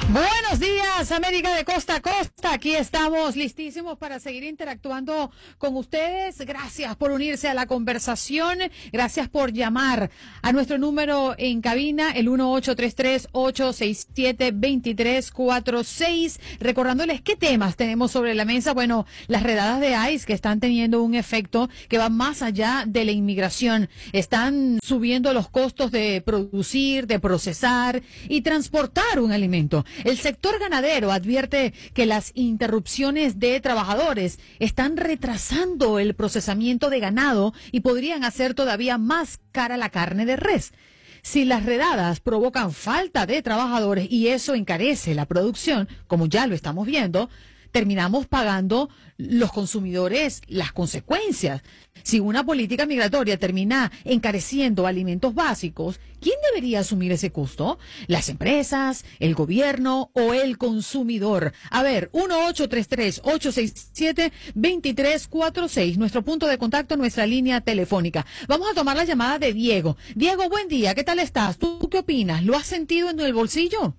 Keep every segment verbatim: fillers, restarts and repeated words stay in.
Buenos días, América de costa a costa. Aquí estamos listísimos para seguir interactuando con ustedes. Gracias por unirse a la conversación. Gracias por llamar a nuestro número en cabina, el uno ocho tres tres, ocho seis siete, dos tres cuatro seis. Recordándoles qué temas tenemos sobre la mesa. Bueno, las redadas de ICE que están teniendo un efecto que va más allá de la inmigración. Están subiendo los costos de producir, de procesar y transportar un alimento. El sector ganadero advierte que las interrupciones de trabajadores están retrasando el procesamiento de ganado y podrían hacer todavía más cara la carne de res. Si las redadas provocan falta de trabajadores y eso encarece la producción, como ya lo estamos viendo, terminamos pagando los consumidores las consecuencias. Si una política migratoria termina encareciendo alimentos básicos, ¿quién debería asumir ese costo? ¿Las empresas, el gobierno o el consumidor? A ver, uno ocho tres tres, ocho seis siete, dos tres cuatro seis, nuestro punto de contacto, nuestra línea telefónica. Vamos a tomar la llamada de Diego. Diego, buen día, ¿qué tal estás? ¿Tú qué opinas? ¿Lo has sentido en el bolsillo?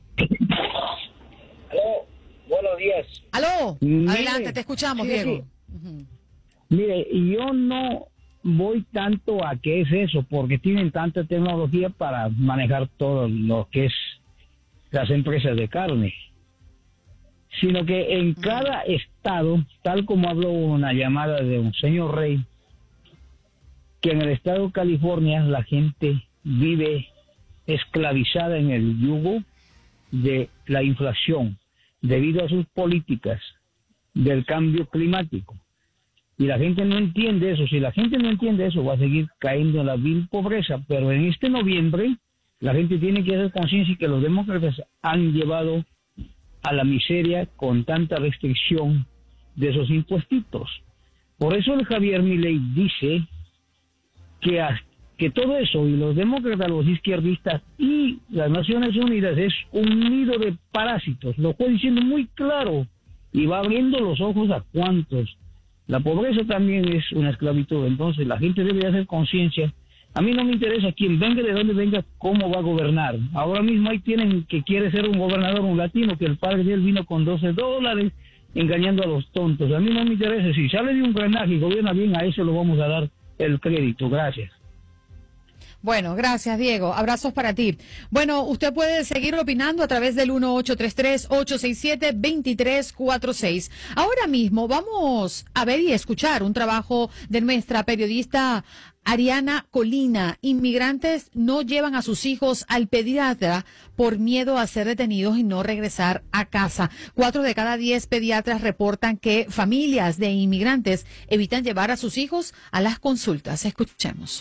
Aló, buenos días. Aló, Mire, adelante, te escuchamos, sí, Diego. sí. Uh-huh. Mire, yo no voy tanto a qué es eso, porque tienen tanta tecnología para manejar todo lo que es las empresas de carne, sino que en cada estado, tal como habló una llamada de un señor Rey, que en el estado de California la gente vive esclavizada en el yugo de la inflación debido a sus políticas del cambio climático. Y la gente no entiende eso. Si la gente no entiende eso, va a seguir cayendo en la vil pobreza. Pero en este noviembre, la gente tiene que hacer conciencia que los demócratas han llevado a la miseria con tanta restricción de esos impuestitos. Por eso el Javier Milei dice que, a, que todo eso, y los demócratas, los izquierdistas y las Naciones Unidas, es un nido de parásitos. Lo fue diciendo muy claro y va abriendo los ojos a cuantos. La pobreza también es una esclavitud, entonces la gente debe hacer conciencia. A mí no me interesa quién venga, de dónde venga, cómo va a gobernar. Ahora mismo ahí tienen que quiere ser un gobernador, un latino, que el padre de él vino con doce dólares engañando a los tontos. A mí no me interesa, si sale de un drenaje y gobierna bien, a eso lo vamos a dar el crédito. Gracias. Bueno, gracias, Diego. Abrazos para ti. Bueno, usted puede seguir opinando a través del uno ocho tres tres, ocho seis siete, dos tres cuatro seis. Ahora mismo vamos a ver y escuchar un trabajo de nuestra periodista Ariana Colina. Inmigrantes no llevan a sus hijos al pediatra por miedo a ser detenidos y no regresar a casa. Cuatro de cada diez pediatras reportan que familias de inmigrantes evitan llevar a sus hijos a las consultas. Escuchemos.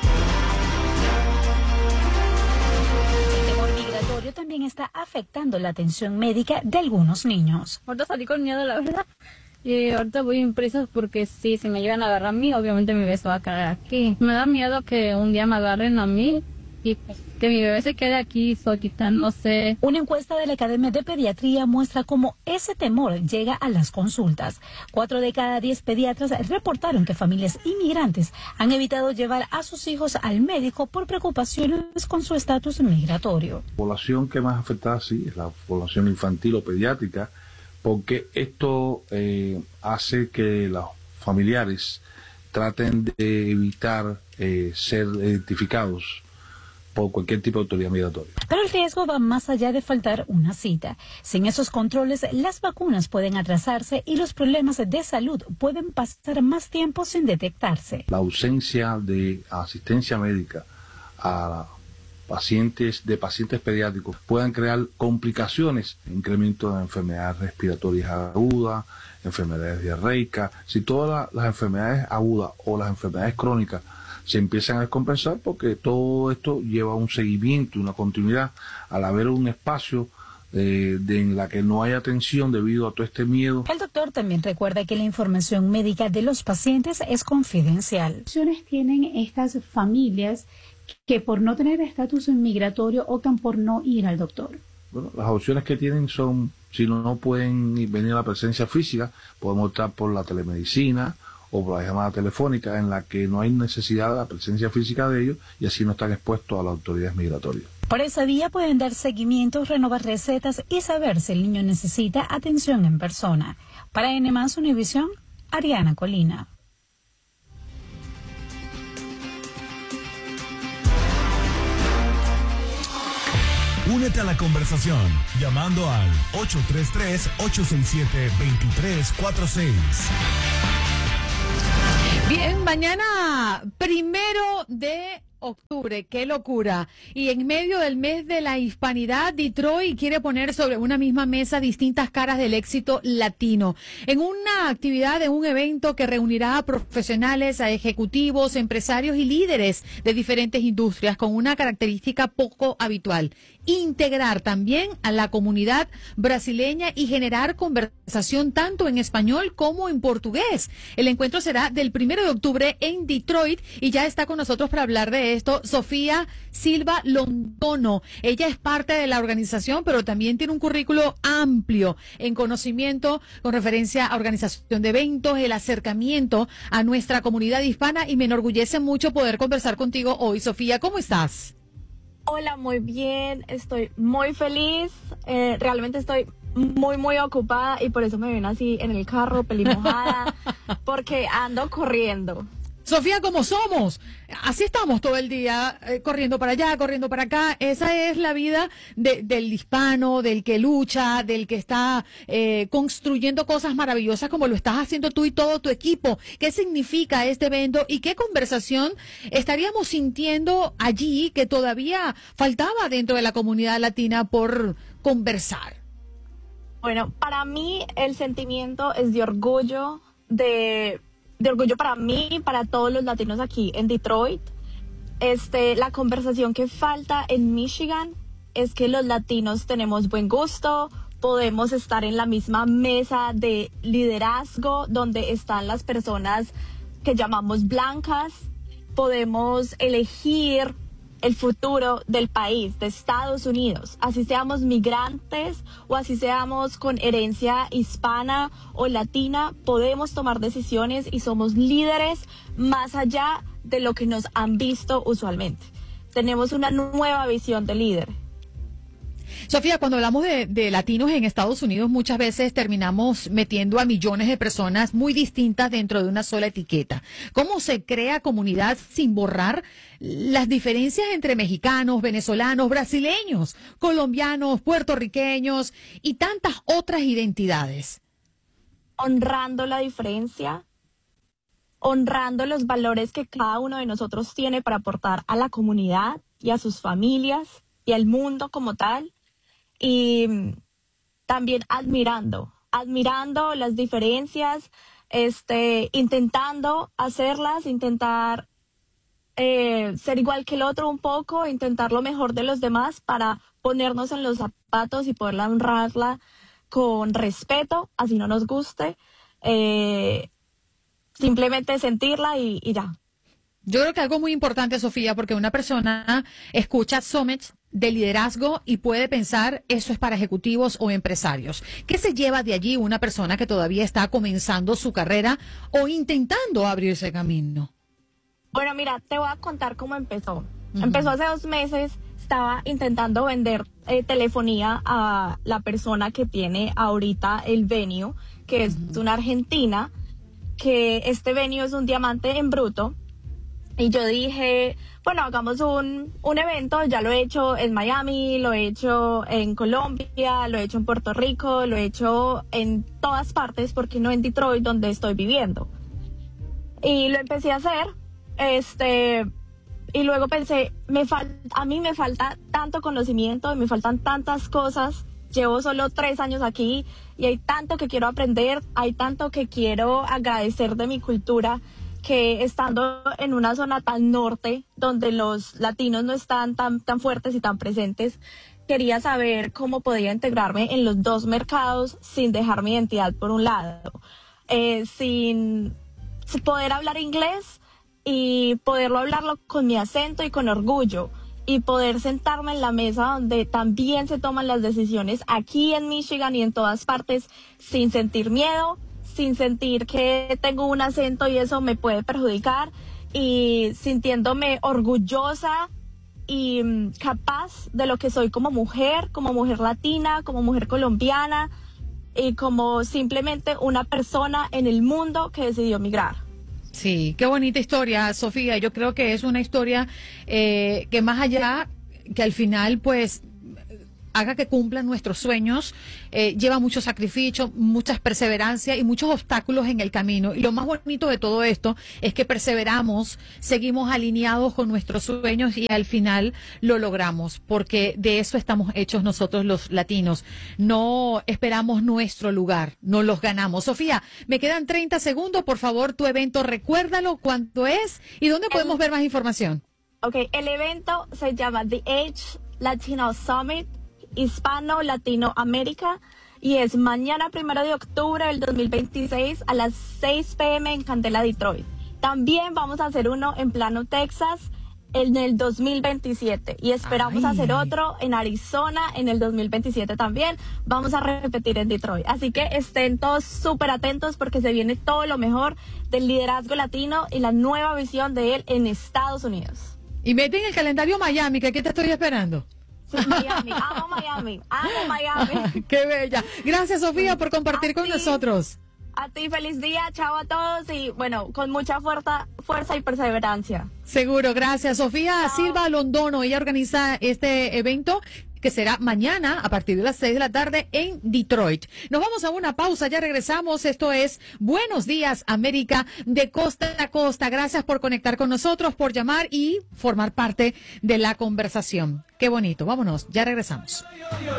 También está afectando la atención médica de algunos niños. Ahorita salí con miedo, la verdad. Y ahorita voy impresa porque sí, si me llegan a agarrar a mí, obviamente mi bebé se va a quedar aquí. Me da miedo que un día me agarren a mí y pues, que mi bebé se quede aquí solita, no sé. Una encuesta de la Academia de Pediatría muestra cómo ese temor llega a las consultas. Cuatro de cada diez pediatras reportaron que familias inmigrantes han evitado llevar a sus hijos al médico por preocupaciones con su estatus migratorio. La población que más afectada sí es la población infantil o pediátrica, porque esto eh, hace que los familiares traten de evitar eh, ser identificados por cualquier tipo de autoridad migratoria. Pero el riesgo va más allá de faltar una cita. Sin esos controles, las vacunas pueden atrasarse y los problemas de salud pueden pasar más tiempo sin detectarse. La ausencia de asistencia médica a pacientes de pacientes pediátricos pueden crear complicaciones, incremento de enfermedades respiratorias agudas, enfermedades diarreicas. Si todas las enfermedades agudas o las enfermedades crónicas se empiezan a descompensar, porque todo esto lleva un seguimiento, una continuidad, al haber un espacio eh, de, en la que no hay atención debido a todo este miedo. El doctor también recuerda que la información médica de los pacientes es confidencial. ¿Qué opciones tienen estas familias que por no tener estatus migratorio optan por no ir al doctor? Bueno, las opciones que tienen son, si no, no pueden venir a la presencia física, podemos optar por la telemedicina o por la llamada telefónica, en la que no hay necesidad de la presencia física de ellos y así no están expuestos a las autoridades migratorias. Por esa vía pueden dar seguimiento, renovar recetas y saber si el niño necesita atención en persona. Para N más Univisión, Ariana Colina. Únete a la conversación llamando al ocho tres tres, ocho seis siete, dos tres cuatro seis. Bien, mañana primero de octubre, qué locura. Y en medio del mes de la hispanidad, Detroit quiere poner sobre una misma mesa distintas caras del éxito latino. En una actividad, en un evento que reunirá a profesionales, a ejecutivos, empresarios y líderes de diferentes industrias con una característica poco habitual. Integrar también a la comunidad brasileña y generar conversación tanto en español como en portugués. El encuentro será del primero de octubre en Detroit y ya está con nosotros para hablar de esto Sofía Silva Londono. Ella es parte de la organización, pero también tiene un currículo amplio en conocimiento con referencia a organización de eventos, el acercamiento a nuestra comunidad hispana, y me enorgullece mucho poder conversar contigo hoy. Sofía, ¿cómo estás? Hola, muy bien, estoy muy feliz, eh, realmente estoy muy, muy ocupada y por eso me ven así en el carro, pelimojada, porque ando corriendo. Sofía, como somos, así estamos todo el día, eh, corriendo para allá, corriendo para acá. Esa es la vida de, del hispano, del que lucha, del que está eh, construyendo cosas maravillosas como lo estás haciendo tú y todo tu equipo. ¿Qué significa este evento y qué conversación estaríamos sintiendo allí que todavía faltaba dentro de la comunidad latina por conversar? Bueno, para mí el sentimiento es de orgullo, de... de orgullo para mí, para todos los latinos aquí en Detroit. Este, la conversación que falta en Michigan es que los latinos tenemos buen gusto, podemos estar en la misma mesa de liderazgo donde están las personas que llamamos blancas, podemos elegir el futuro del país, de Estados Unidos, así seamos migrantes o así seamos con herencia hispana o latina, podemos tomar decisiones y somos líderes más allá de lo que nos han visto usualmente. Tenemos una nueva visión de líder. Sofía, cuando hablamos de, de latinos en Estados Unidos, muchas veces terminamos metiendo a millones de personas muy distintas dentro de una sola etiqueta. ¿Cómo se crea comunidad sin borrar las diferencias entre mexicanos, venezolanos, brasileños, colombianos, puertorriqueños y tantas otras identidades? Honrando la diferencia, honrando los valores que cada uno de nosotros tiene para aportar a la comunidad y a sus familias y al mundo como tal. Y también admirando, admirando las diferencias, este, intentando hacerlas, intentar eh, ser igual que el otro un poco, intentar lo mejor de los demás para ponernos en los zapatos y poderla honrarla con respeto, así no nos guste, eh, simplemente sentirla y, y ya. Yo creo que algo muy importante, Sofía, porque una persona escucha Summit de liderazgo y puede pensar eso es para ejecutivos o empresarios. ¿Qué se lleva de allí una persona que todavía está comenzando su carrera o intentando abrirse camino? Bueno, mira, te voy a contar cómo empezó. Uh-huh. Empezó hace dos meses, estaba intentando vender eh, telefonía a la persona que tiene ahorita el venue, que es uh-huh. una argentina, que este venue es un diamante en bruto. Y yo dije, bueno, hagamos un, un evento, ya lo he hecho en Miami, lo he hecho en Colombia, lo he hecho en Puerto Rico, lo he hecho en todas partes, porque no en Detroit, donde estoy viviendo. Y lo empecé a hacer, este, y luego pensé, me fal- a mí me falta tanto conocimiento, me faltan tantas cosas, llevo solo tres años aquí y hay tanto que quiero aprender, hay tanto que quiero agradecer de mi cultura, que estando en una zona tan norte, donde los latinos no están tan, tan fuertes y tan presentes, quería saber cómo podía integrarme en los dos mercados sin dejar mi identidad por un lado, eh, sin, sin poder hablar inglés y poderlo hablarlo con mi acento y con orgullo, y poder sentarme en la mesa donde también se toman las decisiones aquí en Michigan y en todas partes sin sentir miedo, sin sentir que tengo un acento y eso me puede perjudicar, y sintiéndome orgullosa y mm, capaz de lo que soy como mujer, como mujer latina, como mujer colombiana y como simplemente una persona en el mundo que decidió migrar. Sí, qué bonita historia, Sofía. Yo creo que es una historia eh, que más allá, que al final pues haga que cumplan nuestros sueños, eh, lleva mucho sacrificio, muchas perseverancia y muchos obstáculos en el camino. Y lo más bonito de todo esto es que perseveramos, seguimos alineados con nuestros sueños y al final lo logramos, porque de eso estamos hechos nosotros los latinos. No esperamos nuestro lugar, no los ganamos. Sofía, me quedan treinta segundos, por favor, tu evento, recuérdalo, cuánto es y dónde podemos ver más información. Ok, el evento se llama The Age Latino Summit Hispano Latino América y es mañana primero de octubre del dos mil veintiséis a las seis p m en Candela, Detroit. También vamos a hacer uno en Plano, Texas en el dos mil veintisiete y esperamos Ay. hacer otro en Arizona en el dos mil veintisiete también. Vamos a repetir en Detroit, así que estén todos súper atentos porque se viene todo lo mejor del liderazgo latino y la nueva visión de él en Estados Unidos. Y mete en el calendario Miami, que aquí te estoy esperando. Sí, Miami, amo Miami, amo Miami. Qué bella. Gracias, Sofía, por compartir A con ti. nosotros. A ti, feliz día, chao a todos y bueno, con mucha fuerza, fuerza y perseverancia. Seguro, gracias. Sofía Chao. Silva Londono, ella organiza este evento que será mañana a partir de las seis de la tarde en Detroit. Nos vamos a una pausa, ya regresamos. Esto es Buenos Días América de costa a costa. Gracias por conectar con nosotros, por llamar y formar parte de la conversación. Qué bonito. Vámonos, ya regresamos.